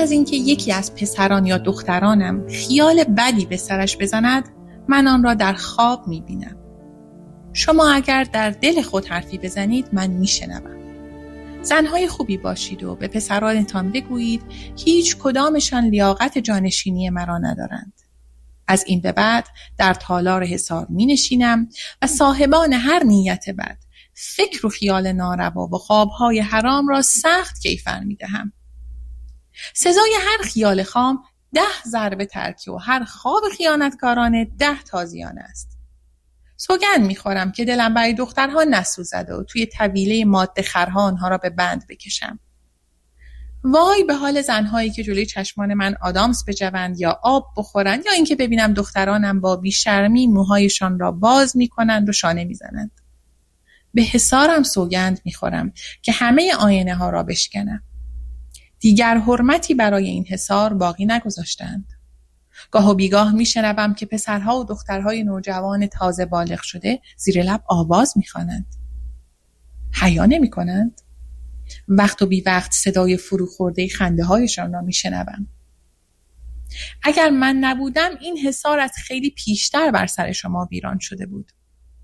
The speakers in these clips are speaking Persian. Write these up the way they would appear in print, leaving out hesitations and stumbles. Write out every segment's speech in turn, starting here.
از اینکه یکی از پسران یا دخترانم خیال بدی به سرش بزند، من آن را در خواب می‌بینم. شما اگر در دل خود حرفی بزنید، من میشنوم. زنهای خوبی باشید و به پسرانتان بگویید هیچ کدامشان لیاقت جانشینی مرا ندارند. از این به بعد در تالار حصار می نشینم و صاحبان هر نیت بد، فکر و خیال ناروا و خوابهای حرام را سخت کیفر می دهم. سزای هر خیال خام 10 ضربه ترکی و هر خواب خیانتکارانه 10 تازیانه است. سوگند میخورم که دلم برای دخترها نسوزده و توی طویله ماده خرها آنها را به بند بکشم. وای به حال زنهایی که جلوی چشمان من آدامس بجوند یا آب بخورند یا اینکه ببینم دخترانم با بیشرمی موهایشان را باز میکنند و شانه میزنند. به حصارم سوگند میخورم که همه آینه ها را بشکنم. دیگر حرمتی برای این حصار باقی نگذاشتند. گاه و بیگاه میشنوم که پسرها و دخترهای نوجوان تازه بالغ شده زیر لب آواز میخوانند. حیا نمیکنند؟ وقت و بی وقت صدای فروخورده خنده هایشان را میشنوم. اگر من نبودم این حصار از خیلی پیشتر بر سر شما ویران شده بود.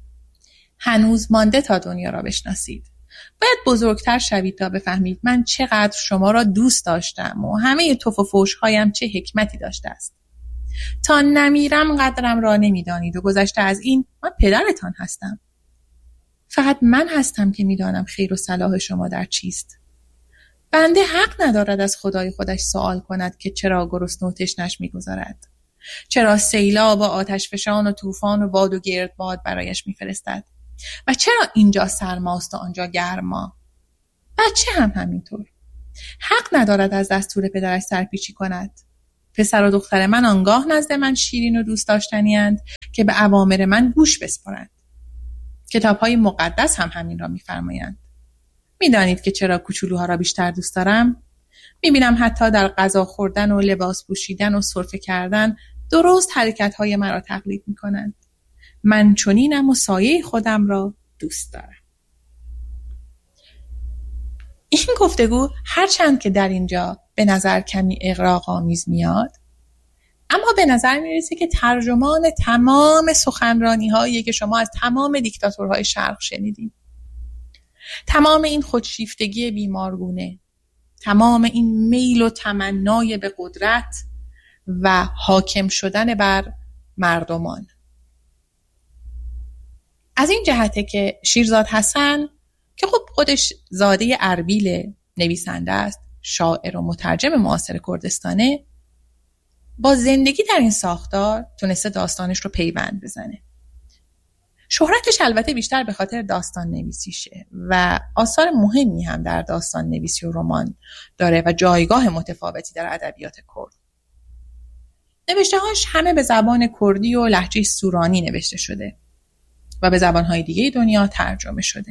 هنوز مانده تا دنیا را بشناسید. باید بزرگتر شوید تا بفهمید من چقدر شما را دوست داشتم و همه تف و فوش هایم چه حکمتی داشته است. تا نمیرم قدرم را نمیدانید و گذشته از این من پدرتان هستم. فقط من هستم که میدانم خیر و صلاح شما در چیست. بنده حق ندارد از خدای خودش سوال کند که چرا گرسنه و تشنه‌اش میگذارد. چرا سیلاب و آتش فشان و طوفان و باد و گردباد برایش میفرستد و چرا اینجا سرماست و آنجا گرما. بچه هم همینطور. حق ندارد از دستور پدرش سرپیچی کند. پسر و دختر من آنگاه نزد من شیرین و دوست داشتنی اند که به اوامر من گوش بسپارند. کتاب‌های مقدس هم همین را می‌فرمایند. می‌دانید که چرا کوچولوها را بیشتر دوست دارم؟ می‌بینم حتی در غذا خوردن و لباس پوشیدن و سرفه کردن درست حرکت‌های مرا تقلید می‌کنند. من چنینم و سایه خودم را دوست دارم. این گفتگو هرچند که در اینجا به نظر کمی اغراق‌آمیز میاد، اما به نظر میرسه که ترجمان تمام سخنرانی‌هایی که شما از تمام دیکتاتورهای شرق شنیدین. تمام این خودشیفتگی بیمارگونه، تمام این میل و تمنای به قدرت و حاکم شدن بر مردمان. از این جهته که شیرزاد حسن که خب خودش زاده اربیل نویسنده است، شاعر و مترجم معاصر کردستانه، با زندگی در این ساختار تونسته داستانش رو پیوند بزنه. شهرتش البته بیشتر به خاطر داستان نویسیشه و آثار مهمی هم در داستان نویسی و رمان داره و جایگاه متفاوتی در ادبیات کرد. نوشته‌هاش همه به زبان کردی و لهجه سورانی نوشته شده و به زبان‌های دیگه دنیا ترجمه شده.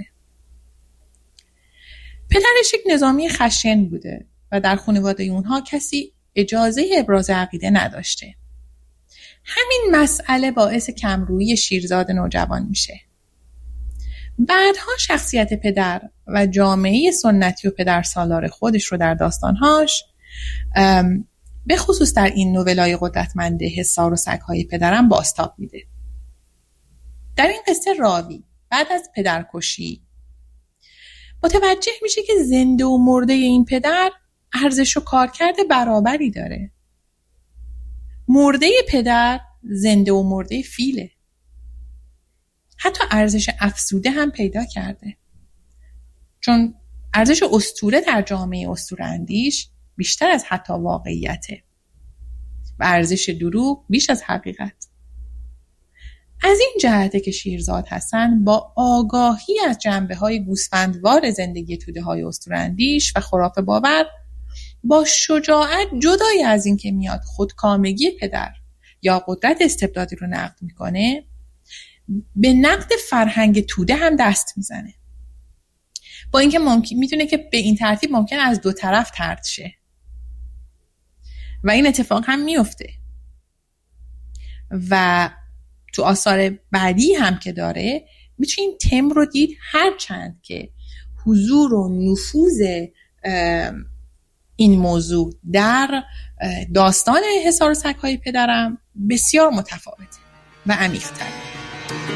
پدرش یک نظامی خشن بوده و در خانواده اونها کسی اجازه ابراز عقیده نداشته. همین مسئله باعث کمرویی شیرزاد نوجوان میشه. بعدها شخصیت پدر و جامعه سنتی و پدر سالار خودش رو در داستانهاش، به خصوص در این نوولای قدرتمند حصار و سگ‌های پدرم بازتاب میده. در این قصه راوی بعد از پدرکشی متوجه میشه که زنده و مرده این پدر ارزش و کارکرد برابری داره. مرده پدر زنده و مرده فیله. حتی ارزش افزوده هم پیدا کرده. چون ارزش اسطوره در جامعه اسطوره‌اندیش بیشتر از حتی واقعیته و ارزش دروغ بیش از حقیقت. از این جهته که شیرزاد حسن با آگاهی از جنبه‌های گوسفندوار زندگی توده‌های اسطوره‌اندیش و خرافه باور، با شجاعت جدای از این که میاد خودکامگی پدر یا قدرت استبدادی رو نقد میکنه، به نقد فرهنگ توده هم دست میزنه. با اینکه میتونه که به این ترتیب ممکن از دو طرف طرد شه و این اتفاق هم میفته و تو آثار بعدی هم که داره میتونیم تم رو دید، هرچند که حضور و نفوذ این موضوع در داستان حصار سگ‌های پدرم بسیار متفاوته و عمیق‌تره.